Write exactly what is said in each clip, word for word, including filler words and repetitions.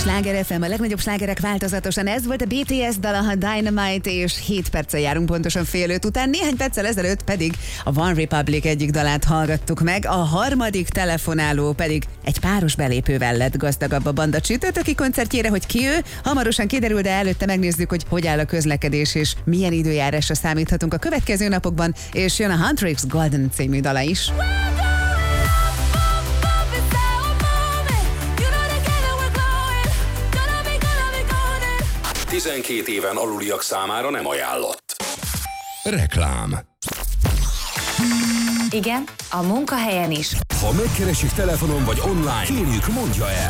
Sláger ef em, a legnagyobb slágerek változatosan. Ez volt a bé té es dal, a Dynamite, és hét perccel járunk pontosan fél öt után. Néhány perccel ezelőtt pedig a One Republic egyik dalát hallgattuk meg, a harmadik telefonáló pedig egy páros belépővel lett gazdagabb a banda csütörtöki koncertjére. Hogy ki ő, hamarosan kiderül, de előtte megnézzük, hogy hogy áll a közlekedés és milyen időjárásra számíthatunk a következő napokban, és jön a Huntrix Golden című dala is. tizenkét éven aluliak számára nem ajánlott. Reklám. Igen, a munkahelyen is. Ha megkeresik telefonon vagy online, kérjük, mondja el.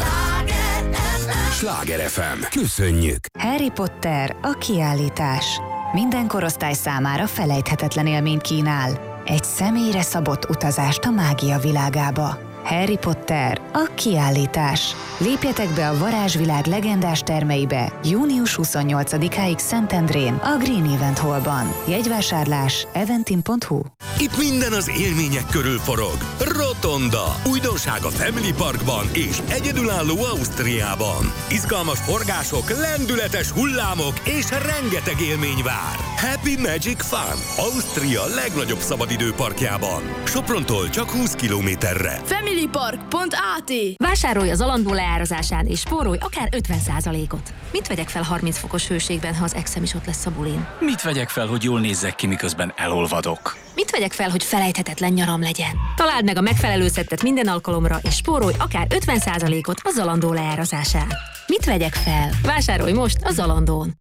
Sláger ef em. Köszönjük. Harry Potter, a kiállítás. Minden korosztály számára felejthetetlen élményt kínál. Egy személyre szabott utazást a mágia világába. Harry Potter, a kiállítás. Lépjetek be a varázsvilág legendás termeibe június huszonnyolcadikáig Szentendrén, a Green Event Hallban. Jegyvásárlás eventim pont hu. Itt minden az élmények körül forog. Rotonda. Újdonság a Family Parkban és egyedülálló Ausztriában. Izgalmas forgások, lendületes hullámok és rengeteg élmény vár. Happy Magic Fun. Ausztria legnagyobb szabadidőparkjában. Soprontól csak húsz kilométerre. familypark pont á té. Vásárolj az Zalando leárazásán és spórolj akár ötven százalékot. Mit vegyek fel harminc fokos hőségben, ha az exem is ott lesz a bulin? Mit vegyek fel, hogy jól nézzek ki, miközben elolvadok? Mit vegyek fel, hogy felejthetetlen nyaram legyen? Találd meg a megfelelő szettet minden alkalomra, és spórolj akár ötven százalékot a Zalando leárazásán. Mit vegyek fel? Vásárolj most a Zalandón.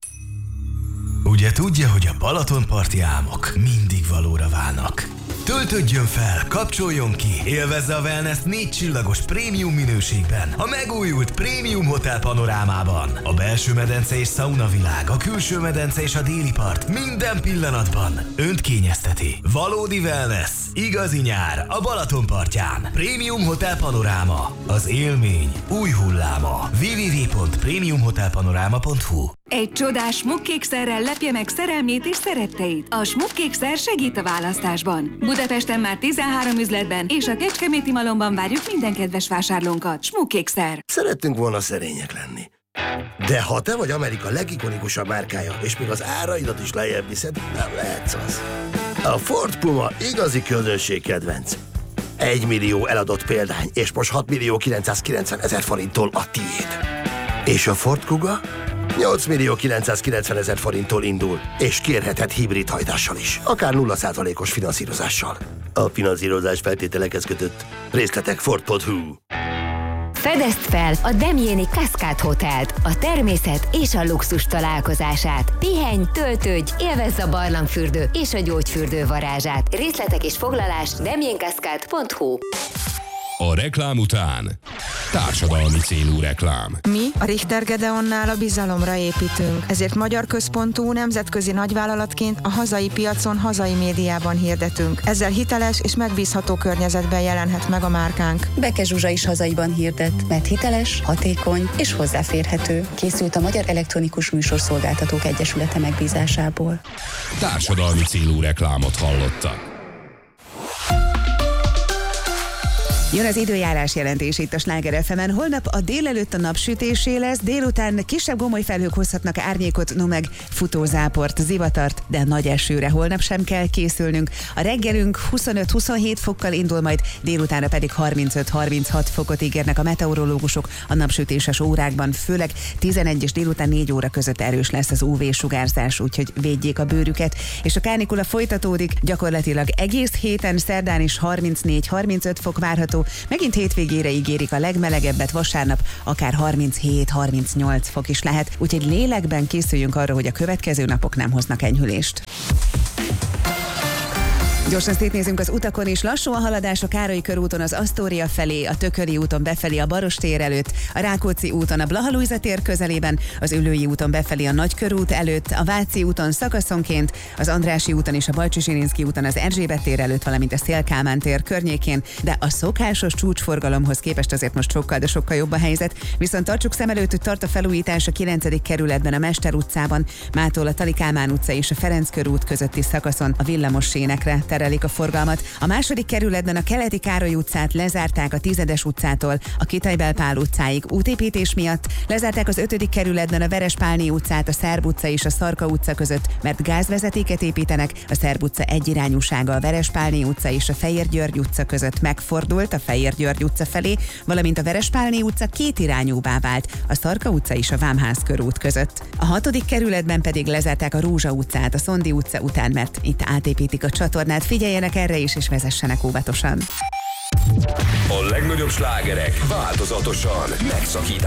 Ugye tudja, hogy a Balatonparti álmok mindig valóra válnak. Töltődjön fel, kapcsoljon ki, élvezze a wellness négy csillagos prémium minőségben, a megújult prémium hotel panorámában. A belső medence és szauna világ, a külső medence és a déli part minden pillanatban önt kényezteti. Valódi wellness, igazi nyár a Balaton partján. Prémium hotel panoráma, az élmény új hulláma. double-u double-u double-u pont prémium hotel panoráma pont hu. Egy csodás smukkékszerrel lepje meg szerelmét és szeretteit. A smukkékszer segít a választásban. Budapesten már tizenhárom üzletben és a Kecskeméti Malomban várjuk minden kedves vásárlónkat. Smukkékszer. Szerettünk volna szerények lenni. De ha te vagy Amerika legikonikusabb márkája, és még az áraidat is lejjebb viszed, nem lehetsz az. A Ford Puma igazi közönségkedvenc. Egy millió eladott példány, és most hat millió kilencszázkilencven ezer forinttól a tiéd. És a Ford Kuga? nyolc millió kilencszázkilencven ezer forinttól indul, és kérheted hibrid hajtással is, akár nulla százalékos finanszírozással. A finanszírozás feltételekhez kötött. Részletek Ford pont hu. Fedezd fel a Demjéni Cascade Hotelt, a természet és a luxus találkozását. Pihenj, töltődj, élvezz a barlangfürdő és a gyógyfürdő varázsát. Részletek és foglalás demjén cascade pont hu. A reklám után társadalmi célú reklám. Mi a Richter Gedeonnál a bizalomra építünk, ezért magyar központú nemzetközi nagyvállalatként a hazai piacon, hazai médiában hirdetünk. Ezzel hiteles és megbízható környezetben jelenhet meg a márkánk. Beke Zsuzsa is hazaiban hirdet, mert hiteles, hatékony és hozzáférhető. Készült a Magyar Elektronikus Műsorszolgáltatók Egyesülete megbízásából. Társadalmi célú reklámot hallottak. Jön az időjárás jelentés itt a Sláger ef emen. Holnap a délelőtt a napsütésé lesz, délután kisebb gomoly felhők hozhatnak árnyékot, no meg futózáport, zivatart, de nagy esőre holnap sem kell készülnünk. A reggelünk huszonöt-huszonhét fokkal indul, majd délutánra pedig harmincöt-harminchat fokot ígérnek a meteorológusok a napsütéses órákban, főleg tizenegy és délután négy óra között erős lesz az ú vé-sugárzás, úgyhogy védjék a bőrüket. És a kánikula folytatódik, gyakorlatilag egész héten, szerdán is harmincnégy-harmincöt fok várható. Megint hétvégére ígérik a legmelegebbet, vasárnap akár harminchét-harmincnyolc fok is lehet, úgyhogy lélekben készüljünk arra, hogy a következő napok nem hoznak enyhülést. Gyorsan szétnézünk az utakon is. Lassú a haladás a Károly körúton az Asztória felé, a Tököli úton befelé a Barostér előtt, a Rákóczi úton a Blaha Lujza tér közelében, az Üllői úton befelé a Nagykörút előtt, a Váci úton szakaszonként, az Andrássy úton és a Bajcsi Zsilinszky úton az Erzsébet tér előtt, valamint a Széll Kálmán tér környékén, de a szokásos csúcsforgalomhoz képest azért most sokkal, de sokkal jobb a helyzet. Viszont tartsuk szem előtt, hogy tart a felújítás a kilencedik kerületben, a Mester utcában, mától a Tali Kálmán utca és a Ferenc körút közötti szakaszon a villamos sénekre. terelik a forgalmat. A második kerületben a Keleti Károly utcát lezárták a Tizedes utcától a Kitajbel Pál utcáig útépítés miatt. Lezárták az ötödik kerületben a Verespálné utcát a Szerb utca és a Szarka utca között, mert gázvezetéket építenek. A Szerb utca egyirányúsága a Verespálné utca és a Fejér György utca között megfordult a Fejér György utca felé, valamint a Verespálné utca kétirányúvá vált a Szarka utca és a Vámház körút között. A hatodik kerületben pedig lezárták a Rózsa utcát a Szondi utca után, mert itt átépítik a csatornát. Figyeljenek erre is, és vezessenek óvatosan. A legnagyobb slágerek változatosan megszakítják